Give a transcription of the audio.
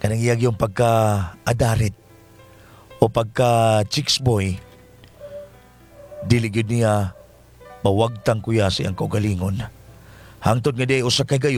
kanang iyag yung pagka-adarit o pagka-chicks boy, dili gyud niya mawagtang kuya siyang kaugalingon. Hangtod nga di usa kay gayon